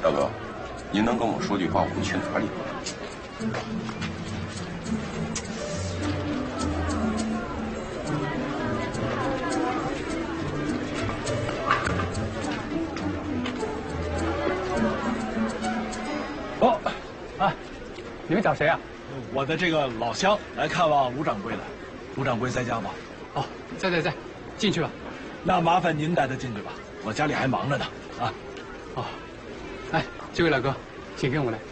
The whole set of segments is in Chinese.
大哥，您能跟我说句话，我们去哪里？ 哦，啊，你们找谁啊？ 我的这个老乡来看望卢掌柜的。卢掌柜在家吗？ 哦，在，进去吧。 那麻烦您带他进去吧，我家里还忙着呢。啊， 哦，哎，这位老哥，请跟我来。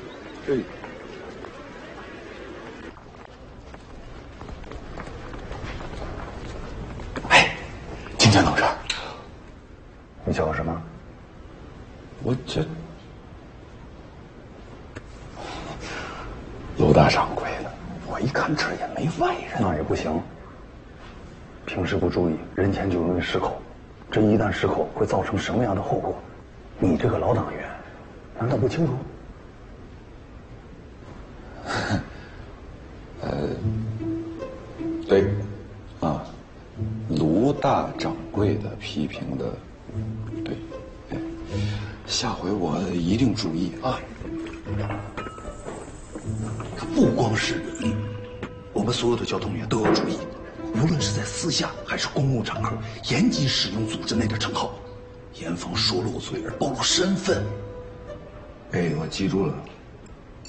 哎，今天弄事儿。你叫我什么？ 我这卢大掌柜的，我一看这也没外人，那也不行。平时不注意，人前就容易失口，这一旦失口会造成什么样的后果？你这个老党员，难道不清楚？ 对，啊，卢大掌柜的批评的，对，下回我一定注意啊。 不光是你，我们所有的交通员都要注意，无论是在私下还是公共场合，严禁使用组织内的称号，严防说漏嘴而暴露身份。 哎，我记住了。